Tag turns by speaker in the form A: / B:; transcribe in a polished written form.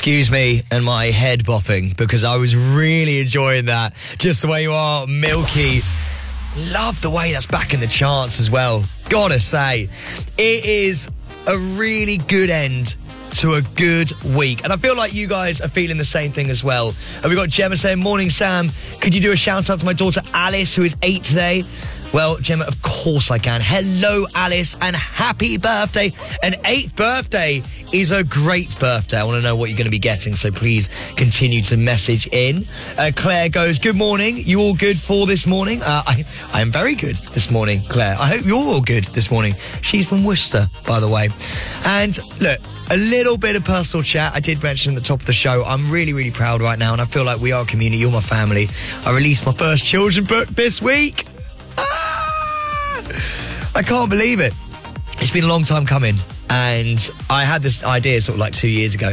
A: Excuse me and my head bopping because I was really enjoying that. Just the way you are, Milky. Love the way that's back in the charts as well. Gotta say, it is a really good end to a good week. And I feel like you guys are feeling the same thing as well. And we've got Gemma saying, morning, Sam. Could you do a shout out to my daughter Alice, who is 8 today? Well, Gemma, of course I can. Hello, Alice, and happy birthday. An 8th birthday is a great birthday. I want to know what you're going to be getting, so please continue to message in. Claire goes, good morning. You all good for this morning? I am very good this morning, Claire. I hope you're all good this morning. She's from Worcester, by the way. And look, a little bit of personal chat. I did mention at the top of the show, I'm really, really proud right now, and I feel like we are a community. You're my family. I released my first children's book this week. I can't believe it. It's been a long time coming, and I had this idea sort of like 2 years ago.